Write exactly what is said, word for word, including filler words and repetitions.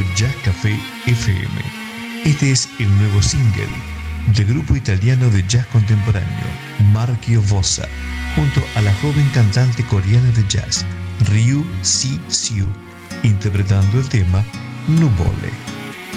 Jazz Café F M. Este es el nuevo single del grupo italiano de jazz contemporáneo Marchio Vossa, junto a la joven cantante coreana de jazz Ryu Si Siu, interpretando el tema Nuvole.